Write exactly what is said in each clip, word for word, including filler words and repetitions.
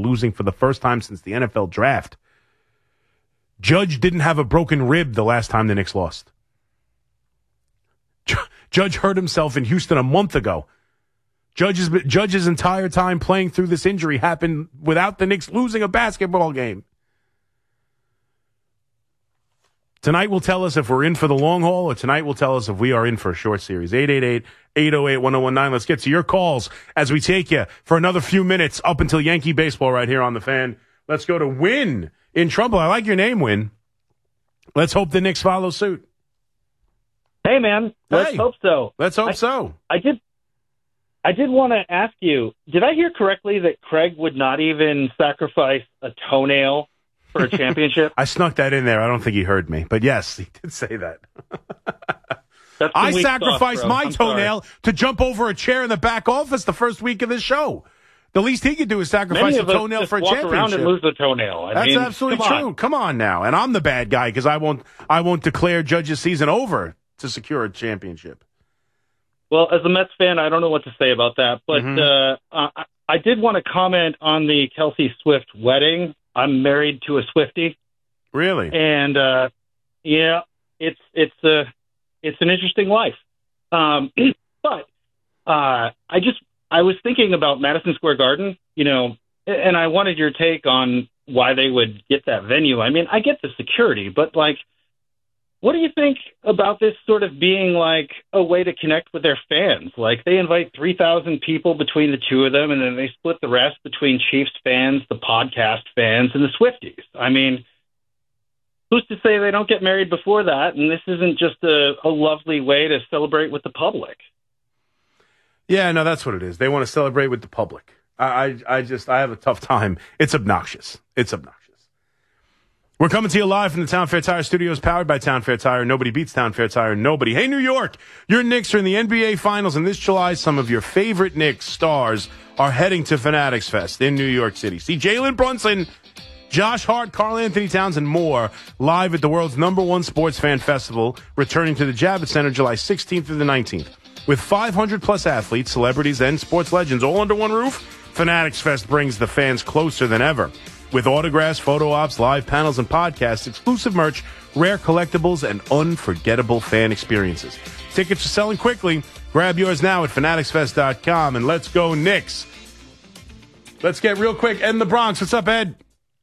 losing for the first time since the N F L draft. Judge didn't have a broken rib the last time the Knicks lost. Judge hurt himself in Houston a month ago. Judge's, Judge's entire time playing through this injury happened without the Knicks losing a basketball game. Tonight will tell us if we're in for the long haul, or tonight will tell us if we are in for a short series. eight eight eight, eight oh eight, one oh one nine. Let's get to your calls as we take you for another few minutes up until Yankee baseball right here on The Fan. Let's go to Win in Trumbull. I like your name, Win. Let's hope the Knicks follow suit. Hey, man. Let's hey, hope so. Let's hope I, so. I did I did want to ask you, did I hear correctly that Craig would not even sacrifice a toenail for a championship? I snuck that in there. I don't think he heard me. But yes, he did say that. I sacrificed stuff, my I'm toenail sorry. to jump over a chair in the back office the first week of the show. The least he could do is sacrifice Many a of us toenail just for a walk championship. around and lose a toenail. I That's mean, absolutely come true. on. Come on now. And I'm the bad guy because I won't I won't declare Judge's season over to secure a championship. Well, as a Mets fan, I don't know what to say about that. But Mm-hmm. uh, I, I did want to comment on the Kelsey Swift wedding. I'm married to a Swiftie. Really? And, uh, yeah, it's it's uh, it's an interesting life. Um, but uh, I just I was thinking about Madison Square Garden, you know, and I wanted your take on why they would get that venue. I mean, I get the security, but, like, what do you think about this sort of being like a way to connect with their fans? Like, they invite three thousand people between the two of them, and then they split the rest between Chiefs fans, the podcast fans, and the Swifties. I mean, who's to say they don't get married before that? And this isn't just a, a lovely way to celebrate with the public. Yeah, no, that's what it is. They want to celebrate with the public. I, I, I just, I have a tough time. It's obnoxious. It's obnoxious. We're coming to you live from the Town Fair Tire Studios, powered by Town Fair Tire. Nobody beats Town Fair Tire. Nobody. Hey, New York, your Knicks are in the N B A Finals, and this July, some of your favorite Knicks stars are heading to Fanatics Fest in New York City. See Jalen Brunson, Josh Hart, Karl Anthony Towns, and more live at the world's number one sports fan festival, returning to the Javits Center July sixteenth through the nineteenth. With five hundred plus athletes, celebrities, and sports legends all under one roof, Fanatics Fest brings the fans closer than ever. With autographs, photo ops, live panels, and podcasts, exclusive merch, rare collectibles, and unforgettable fan experiences. Tickets are selling quickly. Grab yours now at fanatics fest dot com, and let's go Knicks. Let's get real quick. Ed in the Bronx. What's up, Ed?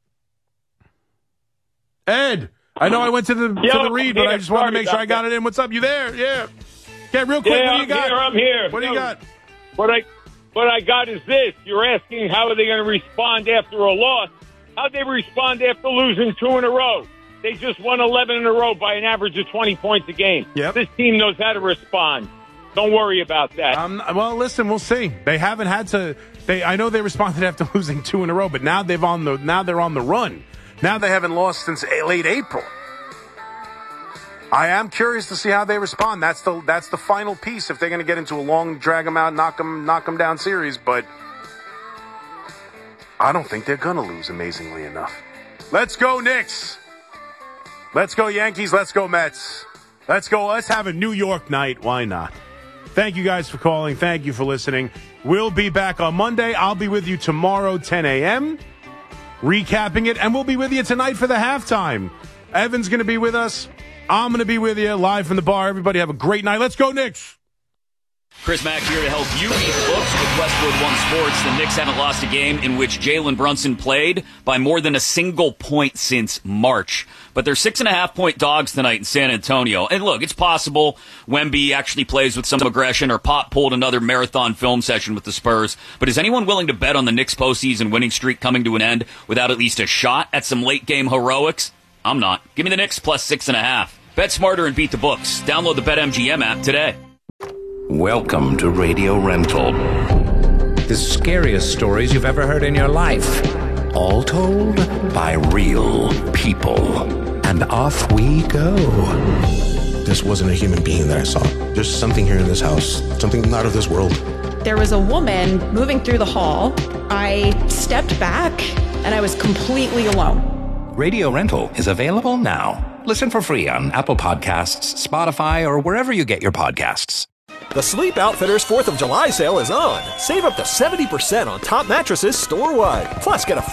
Ed, I know I went to the Yo, to the read, but I just wanted to make sure I got that. it in. What's up? You there? Yeah. Get real quick. Yeah, what do you I'm got? here. I'm here. What do you No, got? What I what I got is this. You're asking how are they going to respond after a loss? How'd they respond after losing two in a row? They just won eleven in a row by an average of twenty points a game. Yep. This team knows how to respond. Don't worry about that. Um, well, listen, we'll see. They haven't had to. They, I know they responded after losing two in a row, but now they've on the. Now they're on the run. Now they haven't lost since late April. I am curious to see how they respond. That's the that's the final piece. If they're going to get into a long, drag them out, knock them knock them down series, but I don't think they're going to lose. Amazingly enough. Let's go Knicks. Let's go Yankees. Let's go Mets. Let's go. Let's have a New York night. Why not? Thank you guys for calling. Thank you for listening. We'll be back on Monday. I'll be with you tomorrow, ten a.m., recapping it, and we'll be with you tonight for the halftime. Evan's going to be with us. I'm going to be with you live from the bar. Everybody have a great night. Let's go, Knicks. Chris Mack here to help you read books with Westwood One Sports. The Knicks haven't lost a game in which Jalen Brunson played by more than a single point since March. But they're six and a half point dogs tonight in San Antonio. And look, it's possible Wemby actually plays with some aggression or Pop pulled another marathon film session with the Spurs. But is anyone willing to bet on the Knicks postseason winning streak coming to an end without at least a shot at some late game heroics? I'm not. Give me the Knicks plus six and a half. Bet smarter and beat the books. Download the BetMGM app today. Welcome to Radio Rental. The scariest stories you've ever heard in your life. All told by real people. And off we go. This wasn't a human being that I saw. There's something here in this house, something not of this world. There was a woman moving through the hall. I stepped back, and I was completely alone. Radio Rental is available now. Listen for free on Apple Podcasts, Spotify, or wherever you get your podcasts. The Sleep Outfitters fourth of July sale is on. Save up to seventy percent on top mattresses store-wide. Plus, get a